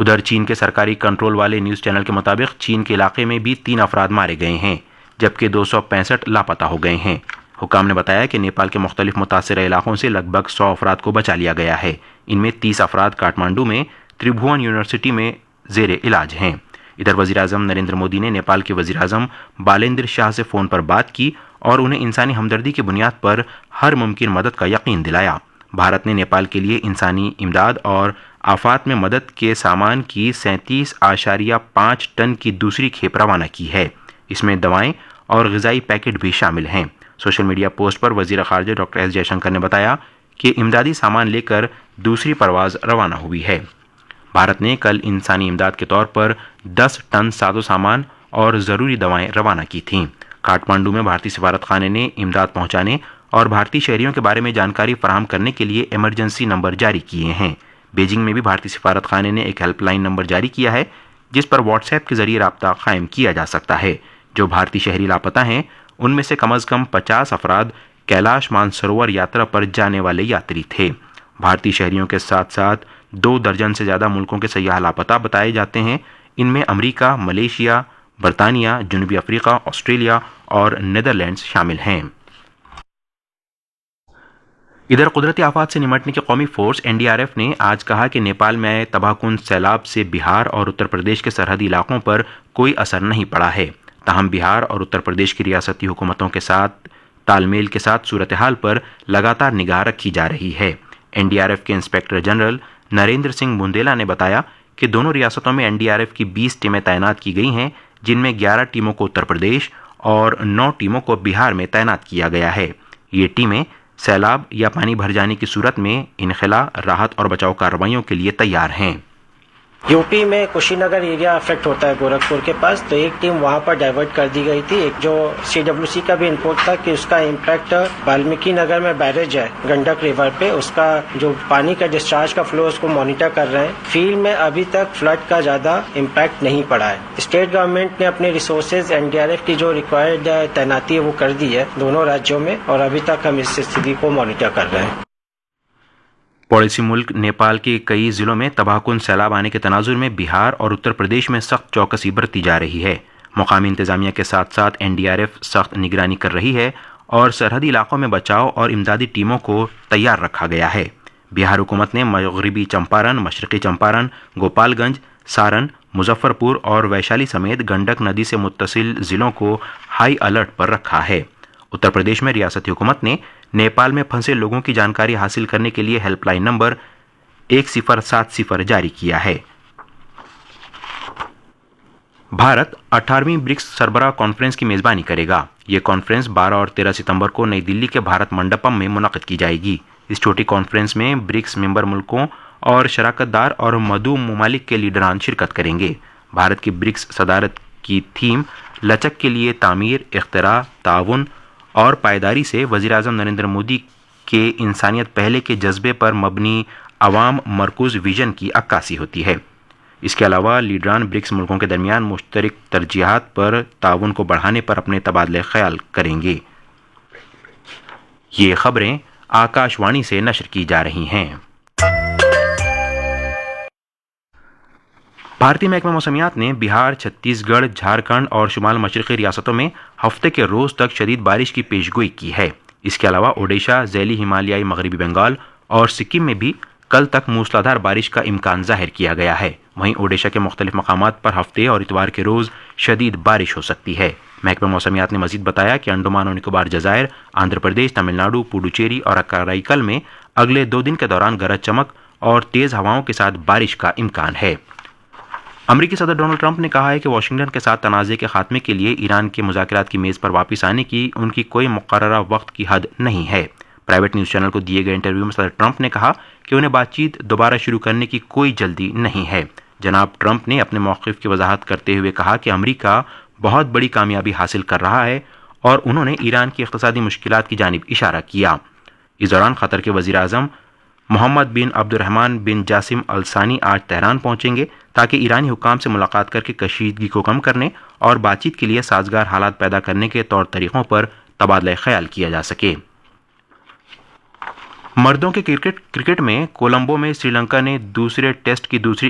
ادھر چین کے سرکاری کنٹرول والے نیوز چینل کے مطابق چین کے علاقے میں بھی 3 افراد مارے گئے ہیں جبکہ 265 لاپتہ ہو گئے ہیں۔ حکام نے بتایا کہ نیپال کے مختلف متاثرہ علاقوں سے لگ بھگ 100 افراد کو بچا لیا گیا ہے۔ ان میں 30 افراد کاٹمانڈو میں تریبھون یونیورسٹی میں زیر علاج ہیں۔ ادھر وزیراعظم نریندر مودی نے نیپال کے وزیراعظم بالیندر شاہ سے فون پر بات کی اور انہیں انسانی ہمدردی کی بنیاد پر ہر ممکن مدد کا یقین دلایا۔ بھارت نے نیپال کے لیے انسانی امداد اور آفات میں مدد کے سامان کی 37.5 ٹن کی دوسری کھیپ روانہ کی ہے۔ اس میں دوائیں اور غذائی پیکٹ بھی شامل ہیں۔ سوشل میڈیا پوسٹ پر وزیر خارجہ ڈاکٹر ایس جے شنکر نے بتایا کہ امدادی سامان لے کر دوسری پرواز روانہ ہوئی ہے۔ بھارت نے کل انسانی امداد کے طور پر 10 ٹن سازو سامان اور ضروری دوائیں روانہ کی تھیں۔ کاٹمانڈو میں بھارتی سفارت خانے نے امداد پہنچانے اور بھارتی شہریوں کے بارے میں جانکاری فراہم کرنے کے لیے ایمرجنسی نمبر جاری کیے ہیں۔ بیجنگ میں بھی بھارتی سفارت خانے نے ایک ہیلپ لائن نمبر جاری کیا ہے جس پر واٹس ایپ کے ذریعے رابطہ قائم کیا جا سکتا ہے۔ جو بھارتی شہری لاپتہ ہیں ان میں سے کم از کم 50 افراد کیلاش مانسروور یاترا پر جانے والے یاتری تھے۔ بھارتی شہریوں کے ساتھ ساتھ 2 درجن سے زیادہ ملکوں کے سیاح لاپتہ بتائے جاتے ہیں۔ ان میں امریکہ، ملیشیا، برطانیہ، جنوبی افریقہ، آسٹریلیا اور نیدرلینڈز شامل ہیں۔ ادھر قدرتی آفات سے نمٹنے کی قومی فورس NDRF نے آج کہا کہ نیپال میں آئے تباہ کن سیلاب سے بہار اور اتر پردیش کے سرحدی علاقوں پر کوئی اثر نہیں پڑا ہے۔ تاہم بہار اور اتر پردیش کی ریاستی حکومتوں کے ساتھ تال میل کے ساتھ صورتحال پر لگاتار نگاہ رکھی جا رہی ہے۔ NDRF کے انسپکٹر جنرل نریندر سنگھ بندیلا نے بتایا کہ دونوں ریاستوں میں NDRF کی 20 ٹیمیں تعینات کی گئی ہیں جن میں 11 ٹیموں کو اتر پردیش اور 9 ٹیموں کو بہار میں تعینات کیا گیا ہے۔ یہ ٹیمیں سیلاب یا پانی بھر جانے کی صورت میں انخلا، راحت اور بچاؤ کارروائیوں کے لیے تیار ہیں۔ یوپی میں کشی نگر ایریا افیکٹ ہوتا ہے گورکھپور کے پاس، تو ایک ٹیم وہاں پر ڈائیورٹ کر دی گئی تھی۔ ایک جو CWC کا بھی انپوٹ تھا کہ اس کا امپیکٹ والمیکی نگر میں بیریج ہے گنڈک ریور پہ، اس کا جو پانی کا ڈسچارج کا فلو اس کو مانیٹر کر رہے ہیں۔ فیلڈ میں ابھی تک فلڈ کا زیادہ امپیکٹ نہیں پڑا ہے۔ اسٹیٹ گورنمنٹ نے اپنے ریسورسز NDRF کی جو ریکوائرڈ تعیناتی ہے وہ کر دی ہے دونوں راجیوں میں، اور ابھی تک ہم اس استھتی کو مانیٹر کر رہے ہیں۔ پڑوسی ملک نیپال کے کئی ضلعوں میں تباہ کن سیلاب آنے کے تناظر میں بہار اور اتر پردیش میں سخت چوکسی برتی جا رہی ہے۔ مقامی انتظامیہ کے ساتھ ساتھ NDRF سخت نگرانی کر رہی ہے اور سرحدی علاقوں میں بچاؤ اور امدادی ٹیموں کو تیار رکھا گیا ہے۔ بہار حکومت نے مغربی چمپارن، مشرقی چمپارن، گوپال گنج، سارن، مظفر پور اور ویشالی سمیت گنڈک ندی سے متصل ضلعوں کو ہائی الرٹ پر رکھا ہے۔ اتر پردیش میں ریاستی حکومت نے نیپال میں پھنسے لوگوں کی جانکاری حاصل کرنے کے لیے ہیلپ لائن نمبر 1070 جاری کیا ہے۔ بھارت 18ویں برکس سربراہ کانفرنس کی میزبانی کرے گا۔ یہ کانفرنس 12 اور 13 ستمبر کو نئی دلی کے بھارت منڈپم میں منعقد کی جائے گی۔ اس چھوٹی کانفرنس میں برکس ممبر ملکوں اور شراکت دار اور مدعو ممالک کے لیڈران شرکت کریں گے۔ بھارت کی برکس صدارت کی تھیم لچک کے لیے تعمیر، اختراع، تعاون اور پائیداری سے وزیراعظم نریندر مودی کے انسانیت پہلے کے جذبے پر مبنی عوام مرکوز ویژن کی عکاسی ہوتی ہے۔ اس کے علاوہ لیڈران برکس ملکوں کے درمیان مشترک ترجیحات پر تعاون کو بڑھانے پر اپنے تبادلہ خیال کریں گے۔ یہ خبریں آکاش وانی سے نشر کی جا رہی ہیں۔ بھارتی محکمہ موسمیات نے بہار، چھتیس گڑھ، جھارکھنڈ اور شمال مشرقی ریاستوں میں ہفتے کے روز تک شدید بارش کی پیشگوئی کی ہے۔ اس کے علاوہ اوڈیشہ، ذیلی ہمالیائی مغربی بنگال اور سکم میں بھی کل تک موسلادھار بارش کا امکان ظاہر کیا گیا ہے۔ وہیں اوڈیشہ کے مختلف مقامات پر ہفتے اور اتوار کے روز شدید بارش ہو سکتی ہے۔ محکمہ موسمیات نے مزید بتایا کہ انڈمان اور نکوبار جزائر، آندھرا پردیش، تمل ناڈو، پڈوچیری اور کرائی میں اگلے 2 دن کے دوران گرج چمک اور تیز ہواؤں کے ساتھ بارش کا امکان ہے۔ امریکی صدر ڈونلڈ ٹرمپ نے کہا ہے کہ واشنگٹن کے ساتھ تنازع کے خاتمے کے لیے ایران کے مذاکرات کی میز پر واپس آنے کی ان کی کوئی مقررہ وقت کی حد نہیں ہے۔ پرائیویٹ نیوز چینل کو دیے گئے انٹرویو میں صدر ٹرمپ نے کہا کہ انہیں بات چیت دوبارہ شروع کرنے کی کوئی جلدی نہیں ہے۔ جناب ٹرمپ نے اپنے موقف کی وضاحت کرتے ہوئے کہا کہ امریکہ بہت بڑی کامیابی حاصل کر رہا ہے اور انہوں نے ایران کی اقتصادی مشکلات کی جانب اشارہ کیا۔ اس دوران قطر کے وزیر اعظم محمد بن عبد الرحمن بن جاسم ال ثانی آج تہران پہنچیں گے تاکہ ایرانی حکام سے ملاقات کر کے کشیدگی کو کم کرنے اور بات چیت کے لیے سازگار حالات پیدا کرنے کے طور طریقوں پر تبادلہ خیال کیا جا سکے۔ مردوں کے کرکٹ میں کولمبو میں سری لنکا نے دوسرے ٹیسٹ کی دوسری